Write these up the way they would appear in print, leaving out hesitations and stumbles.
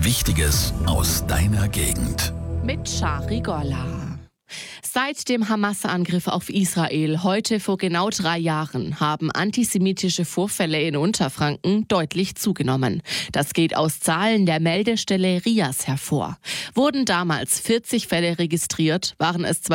Wichtiges aus deiner Gegend. Mit Shari Golla. Seit dem Hamas-Angriff auf Israel heute vor genau 3 Jahren haben antisemitische Vorfälle in Unterfranken deutlich zugenommen. Das geht aus Zahlen der Meldestelle RIAS hervor. Wurden damals 40 Fälle registriert, waren es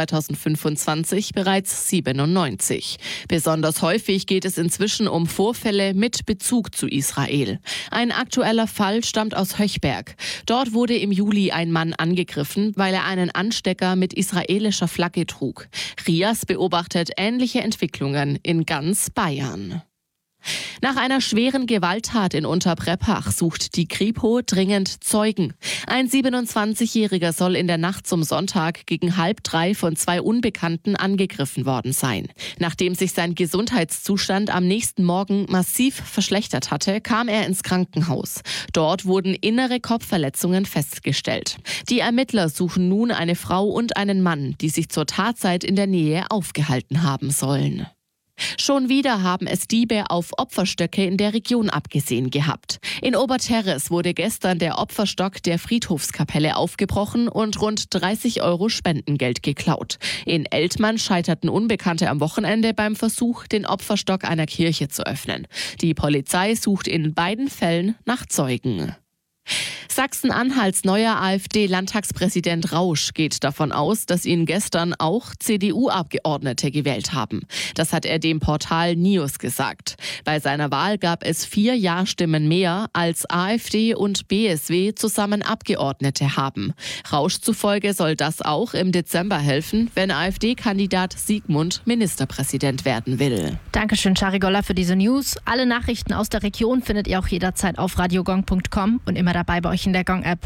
2025 bereits 97. Besonders häufig geht es inzwischen um Vorfälle mit Bezug zu Israel. Ein aktueller Fall stammt aus Höchberg. Dort wurde im Juli ein Mann angegriffen, weil er einen Anstecker mit israelischer Flagge trug. RIAS beobachtet ähnliche Entwicklungen in ganz Bayern. Nach einer schweren Gewalttat in Unterbrepach sucht die Kripo dringend Zeugen. Ein 27-Jähriger soll in der Nacht zum Sonntag gegen 2:30 von 2 Unbekannten angegriffen worden sein. Nachdem sich sein Gesundheitszustand am nächsten Morgen massiv verschlechtert hatte, kam er ins Krankenhaus. Dort wurden innere Kopfverletzungen festgestellt. Die Ermittler suchen nun eine Frau und einen Mann, die sich zur Tatzeit in der Nähe aufgehalten haben sollen. Schon wieder haben es Diebe auf Opferstöcke in der Region abgesehen gehabt. In Oberterres wurde gestern der Opferstock der Friedhofskapelle aufgebrochen und rund 30 € Spendengeld geklaut. In Eltmann scheiterten Unbekannte am Wochenende beim Versuch, den Opferstock einer Kirche zu öffnen. Die Polizei sucht in beiden Fällen nach Zeugen. Sachsen-Anhalts neuer AfD-Landtagspräsident Rausch geht davon aus, dass ihn gestern auch CDU-Abgeordnete gewählt haben. Das hat er dem Portal News gesagt. Bei seiner Wahl gab es 4 Ja-Stimmen mehr, als AfD und BSW zusammen Abgeordnete haben. Rausch zufolge soll das auch im Dezember helfen, wenn AfD-Kandidat Siegmund Ministerpräsident werden will. Dankeschön, Shari Golla, für diese News. Alle Nachrichten aus der Region findet ihr auch jederzeit auf radiogong.com und immer dabei bei euch in der Gong-App.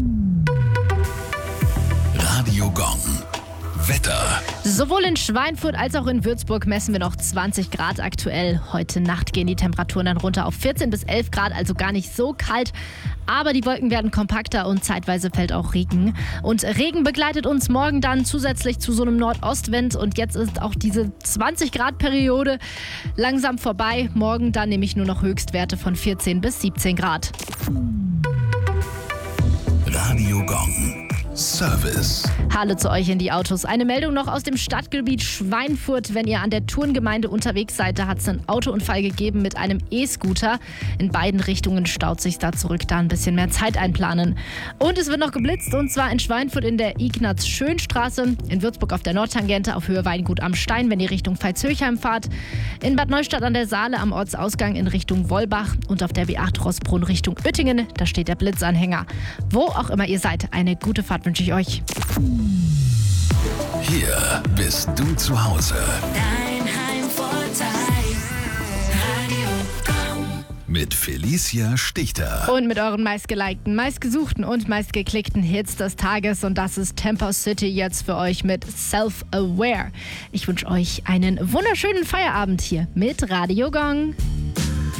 Radio Gong. Wetter. Sowohl in Schweinfurt als auch in Würzburg messen wir noch 20 Grad aktuell. Heute Nacht gehen die Temperaturen dann runter auf 14 bis 11 Grad, also gar nicht so kalt. Aber die Wolken werden kompakter und zeitweise fällt auch Regen. Und Regen begleitet uns morgen dann zusätzlich zu so einem Nordostwind. Und jetzt ist auch diese 20-Grad-Periode langsam vorbei. Morgen dann nämlich nur noch Höchstwerte von 14 bis 17 Grad. Radio Gong. Service. Hallo zu euch in die Autos. Eine Meldung noch aus dem Stadtgebiet Schweinfurt. Wenn ihr an der Turngemeinde unterwegs seid, da hat es einen Autounfall gegeben mit einem E-Scooter. In beiden Richtungen staut sich da zurück, da ein bisschen mehr Zeit einplanen. Und es wird noch geblitzt, und zwar in Schweinfurt in der Ignaz-Schön-Straße, in Würzburg auf der Nordtangente auf Höhe Weingut am Stein, wenn ihr Richtung Veitshöchheim fahrt, in Bad Neustadt an der Saale am Ortsausgang in Richtung Wollbach und auf der B8 Rossbrunn Richtung Oettingen, da steht der Blitzanhänger. Wo auch immer ihr seid, eine gute Fahrt wünsche ich euch. Hier bist du zu Hause. Dein Heimvorteil. Radio Gong. Mit Felicia Stichter. Und mit euren meistgelikten, meistgesuchten und meistgeklickten Hits des Tages. Und das ist Temper City jetzt für euch mit Self-Aware. Ich wünsche euch einen wunderschönen Feierabend hier mit Radio Gong.